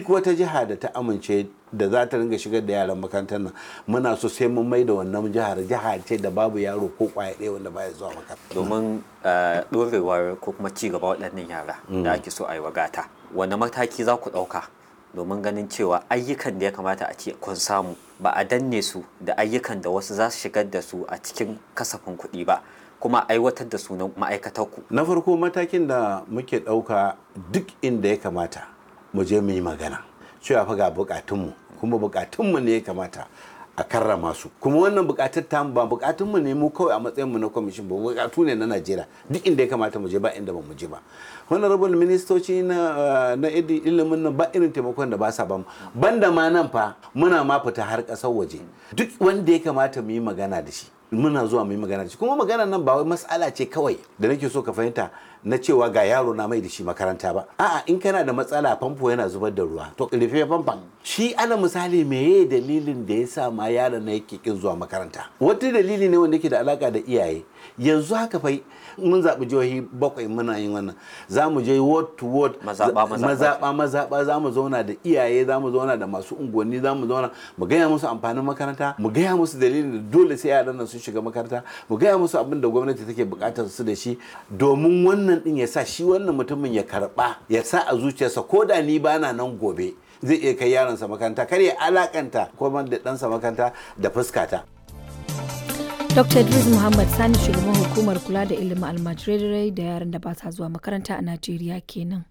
duk wata jiha da ta amince da za ta ringa shigar da yaran makarantar nan muna so sai mun mai da wannan jiha ce da babu yaro ko kwaya ɗaya wanda baya zuwa makaranta. Domin ɗorewar ko kuma ci gaba waɗannan yara da ake so a yi wagata, wani mataki za ku ɗauka domin ganin cewa ayyukan da ya kamata a ce kun samu ba a danne su da ayyukan da wasu za su shigar da su a cikin kasafin kuɗi ba, kuma aiwatar da su na ma'aikatarku? Na farko matakin da muke ɗauka duk inda ya kamata mu je mu yi magana cewa fa ga bukatunmu, kuma bukatunmu ne ya kamata a karrama su, kuma wannan bukatar ta ba bukatunmu ne mu kawai a matsayinmu na kwamishin ba, bukatu ne na Najeriya duk inda ya kamata mu je ba inda ba mu je ba. Honorable ministoci na ilimin nan ba irin taimakon da ba sa ba mu, banda ma nan fa muna ma fita har ƙasar waje, duk wanda ya kamata mu yi magana da shi muna zuwa mu yi magana da shi, kuma magana nan ba wai mas'ala ce kawai da nake so ka fahimta na cewa ga yaro na mai da shi makaranta ba, a'a in kana da matsala famfo yana zubar da ruwa to rufe famfon. Shi ana misali meye dalilin da ya sa ma yaron na yake kin zuwa makaranta, wata dalili ne wanda yake da alaka da iyaye. Yanzu haka fa mun zaɓi jihohi 7 muna yin wannan, za mu je ward to ward, mazaɓa za mu zauna da iyaye, za mu zauna da masu unguwanni, za mu zauna mu gaya musu amfanin makaranta, mu gaya musu dalilin da dole sai yaran nan sun shiga makaranta, mu gaya musu abin da gwamnati take buƙatar su da shi, domin wannan din ya sa shi wannan mutumin ya karɓa, ya sa a zuciyarsa ko da ni bana nan gobe zai iya kai yaronsa makaranta, kar ya alakanta ko da ɗansa makaranta da fuskata. Dr. Idris Muhammad Sani, shugaban hukumar kula da ilimin almajirai da yaran da ba sa zuwa makaranta a Najeriya kenan.